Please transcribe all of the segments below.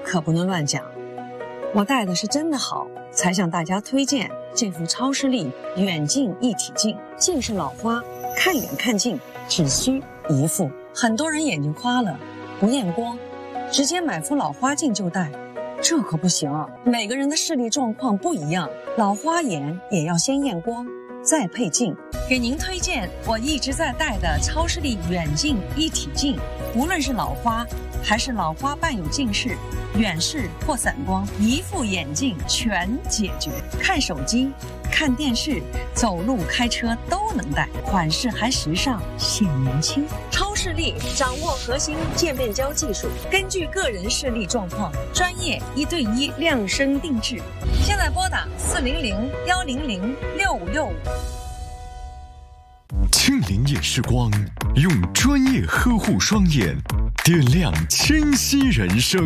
可不能乱讲。我戴的是真的好，才向大家推荐这副超视力远近一体镜。近视老花，看远看近只需一副。很多人眼睛花了，不验光，直接买副老花镜就戴，这可不行。每个人的视力状况不一样，老花眼也要先验光，再配镜。给您推荐我一直在戴的超视力远近一体镜，无论是老花还是老花伴有近视、远视或散光，一副眼镜全解决。看手机、看电视、走路、开车都能戴，款式还时尚显年轻。超视力掌握核心渐变焦技术，根据个人视力状况，专业1对1量身定制。现在拨打400-100-6565。 庆林眼视光，用专业呵护双眼，点亮清晰人生。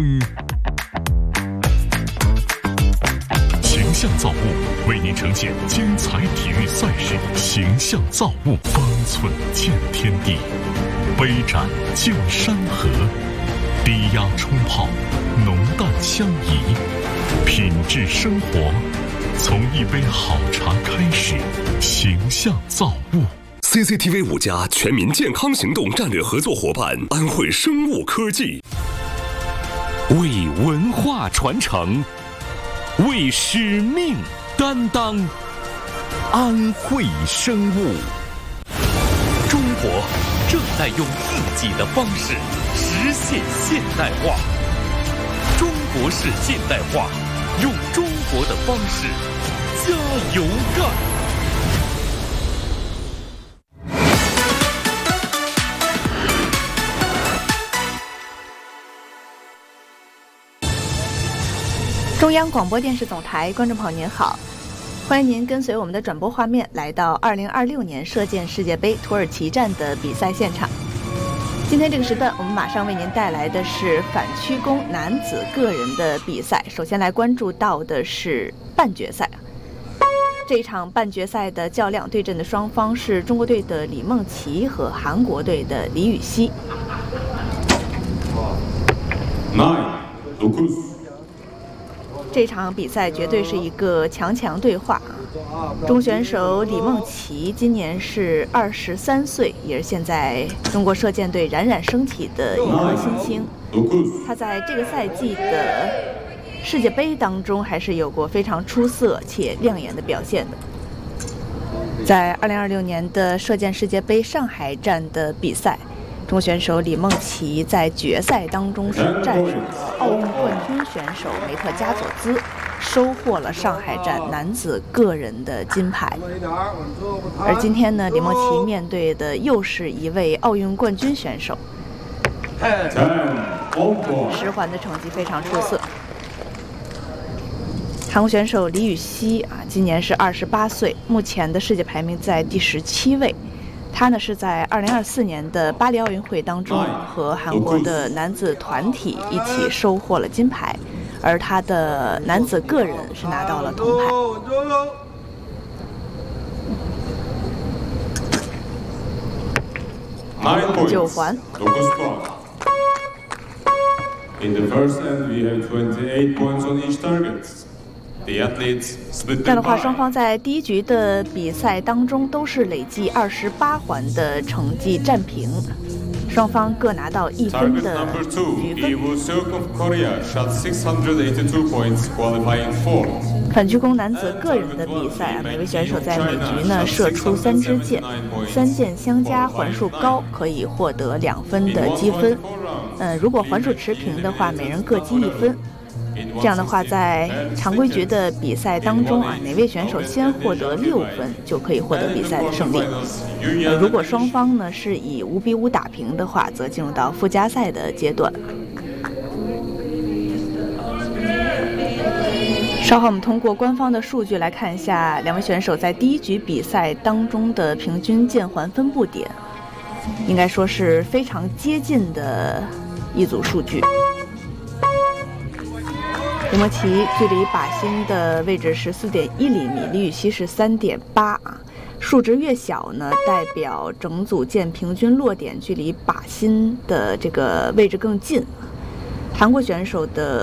形象造物为您呈现精彩体育赛事，形象造物，方寸见天地，杯盏见山河，低压冲泡，浓淡相宜，品质生活，从一杯好茶开始。形象造物。 CCTV 5家全民健康行动战略合作伙伴安徽生物科技， 为文化传承，为使命担当，安徽生物。中国正在用自己的方式实现现代化，中国式现代化，用中国的方式加油干。 中央广播电视总台观众朋友您好，欢迎您跟随我们的转播画面来到2026年射箭世界杯土耳其站的比赛现场。今天这个时段，我们马上为您带来的是反曲弓男子个人的比赛。首先来关注到的是半决赛。这一场半决赛的较量对阵的双方是中国队的李梦琪和韩国队的李禹锡。这场比赛绝对是一个强强对话。中选手李梦琪今年是23岁，也是现在中国射箭队冉冉升起的一颗新星。他在这个赛季的世界杯当中还是有过非常出色且亮眼的表现的。在2026年的射箭世界杯上海站的比赛，中国选手李梦琪在决赛当中是战胜了奥运冠军选手梅特加佐兹，收获了上海站男子个人的金牌。而今天呢，李梦琪面对的又是一位奥运冠军选手，10环的成绩非常出色。韩国选手李禹锡今年是28岁，目前的世界排名在第17位。他呢是在2024年的巴黎奥运会当中和韩国的男子团体一起收获了金牌，而他的男子个人是拿到了铜牌。9环。 In the first end, we have 28 points on each target. 这样的话，双方在第一局的比赛当中都是累计28环的成绩战平，双方各拿到1分的局分。反曲弓男子个人的比赛每位选手在每局呢射出3支箭，3箭相加环数高可以获得2分的积分。如果环数持平的话，每人各积1分。这样的话，在常规局的比赛当中哪位选手先获得6分，就可以获得比赛的胜利。如果双方呢是以5比5打平的话，则进入到附加赛的阶段。稍后我们通过官方的数据来看一下两位选手在第一局比赛当中的平均箭环分布点，应该说是非常接近的一组数据。李梦琪距离靶心的位置是4.1厘米，李禹锡是3.8，数值越小呢，代表整组箭平均落点距离靶心的这个位置更近。韩国选手的